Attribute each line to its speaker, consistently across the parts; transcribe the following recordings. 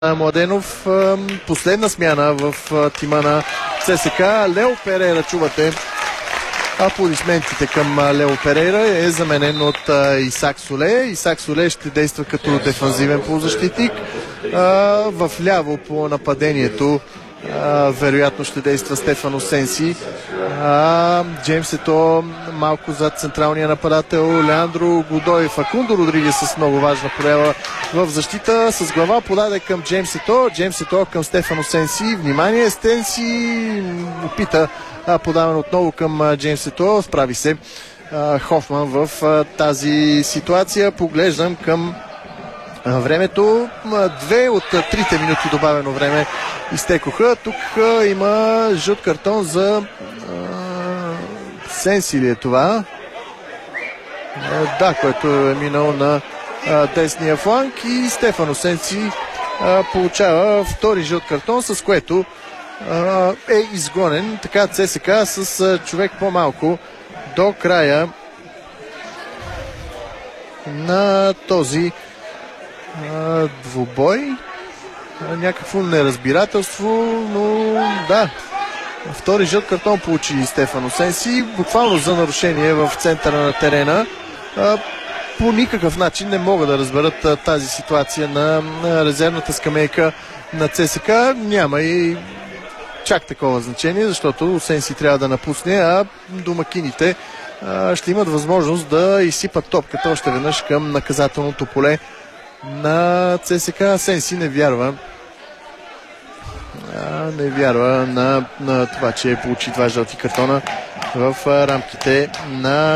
Speaker 1: Младенов, последна смяна в тима на ЦСК. Лео Перейра, чувате аплодисментите към Лео Перейра, е заменен от Исак Соле. Исак Соле ще действа като дефанзивен полузащитник. В ляво по нападението вероятно ще действа Стефано Сенси. Джеймс Ето малко зад централния нападател. Леандро Годой. Факундо Родригес с много важна проява в защита. С глава подаде към Джеймс Ето. Джеймс Ето към Стефано Сенси. Внимание, Сенси опита подаване отново към Джеймс Ето. Справи се Хофман в тази ситуация. Поглеждам към времето. 2 от 3 минути добавено време изтекоха. Тук има жълт картон за Сенси ли е това? Да, който е минал на десния фланг и Стефано Сенси получава втори жълт картон, с което е изгонен. Така ЦСК с човек по-малко до края на този двубой. Някакво неразбирателство, но да. Втори жълт картон получи Стефано Сенси, буквално за нарушение в центъра на терена. По никакъв начин не могат да разберат тази ситуация на резервната скамейка на ЦСК. Няма и чак такова значение, защото Сенси трябва да напусне, а домакините ще имат възможност да изсипат топката още веднъж към наказателното поле на ЦСК. Сенси не вярва на това, че получи два жълти картона в рамките на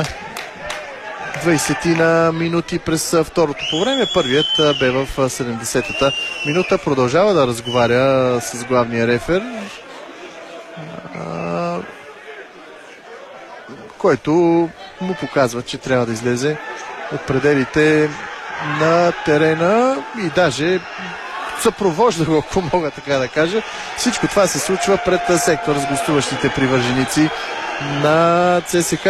Speaker 1: 20 на минути през второто по време. Първият бе в 70-та минута. Продължава да разговаря с главния рефер, който му показва, че трябва да излезе от пределите на терена и даже съпровожда го, ако мога така да кажа. Всичко това се случва пред сектор с гостуващите привърженици на ЦСК.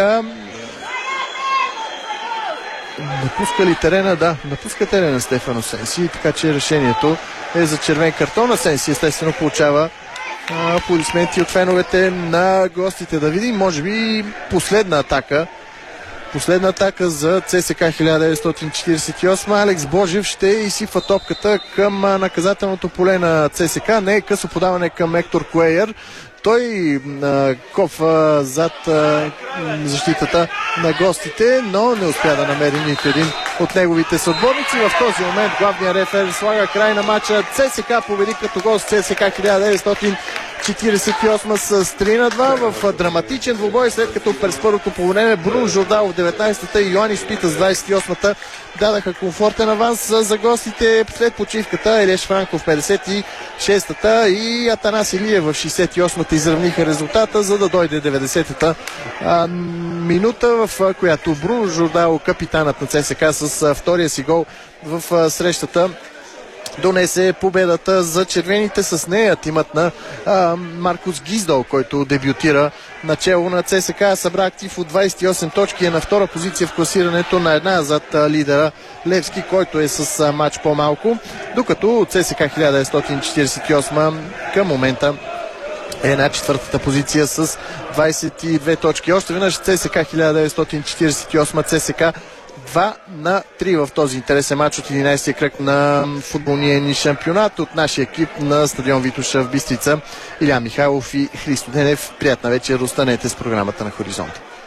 Speaker 1: Напуска ли терена? Да, напуска терена Стефано Сенси, така че решението е за червен картон. А Сенси естествено получава аплодисменти от феновете на гостите. Да видим, може би последна атака за ЦСК 1948. Алекс Божев ще изсипва топката към наказателното поле на ЦСК. Не е късо подаване към Ектор Куейер. Той копва зад защитата на гостите, но не успя да намери нито един от неговите съотборници. В този момент главният рефер слага край на матча. ЦСК победи като гост ЦСК 1948 с 3-2 в драматичен двубой, след като през първото полувреме Бруно Жордал в 19-та и Йоанис Пита с 28-та дадаха комфортен аванс за гостите. След почивката Елеш Франков в 56-та и Атанас Илиев в 68-та изравниха резултата, за да дойде 90-та минута, в която Бруно Жордал, капитанът на ЦСК, с втория си гол в срещата донесе победата за червените. С нея тимът на Маркус Гиздал, който дебютира начело на ЦСК, събра актив от 28 точки, е на втора позиция в класирането, на една зад лидера Левски, който е с матч по-малко, докато ЦСК 1948 към момента е на четвъртата позиция с 22 точки. Още веднъж ЦСК 1948, ЦСК 2-3 в този интересен матч от 11-я кръг на футболния ни шампионат. От нашия екип на стадион Витоша в Бистрица, Илян Михайлов и Христо Денев. Приятна вечер, останете с програмата на Хоризонт.